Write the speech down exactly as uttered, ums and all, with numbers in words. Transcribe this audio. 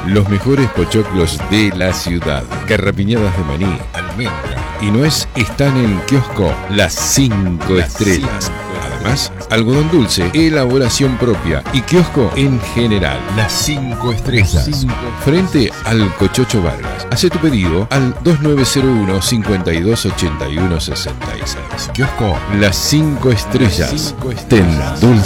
Los mejores pochoclos de la ciudad. Garrapiñadas de maní, almendra y nuez están en Kiosco Las Cinco Estrellas. Además, algodón dulce, elaboración propia y kiosco en general. Las Cinco Estrellas. Cinco. Frente al Cochocho Vargas. Hacé tu pedido al dos nueve cero uno, cinco dos ocho uno seis seis. Kiosco Las Cinco Estrellas. Las Cinco Estrellas. Ten dulce.